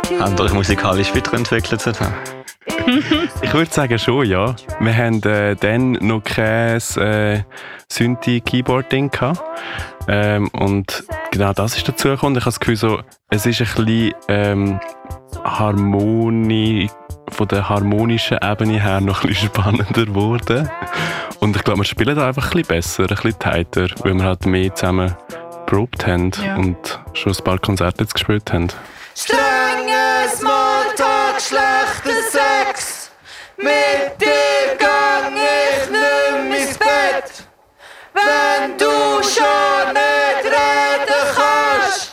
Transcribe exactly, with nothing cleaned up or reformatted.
Habt ihr euch musikalisch weiterentwickelt seitdem? Ich würde sagen schon, ja. Wir haben äh, dann noch kein äh, Synthi-Keyboard-Ding gehabt. Ähm, und genau das ist dazu gekommen. Ich habe das Gefühl, so, es ist ein bisschen ähm, Harmonie, von der harmonischen Ebene her noch ein bisschen spannender geworden. Und ich glaube, wir spielen da einfach ein bisschen besser, ein bisschen tighter, weil wir halt mehr zusammen probt haben, ja, und schon ein paar Konzerte jetzt gespielt haben. Strenge Small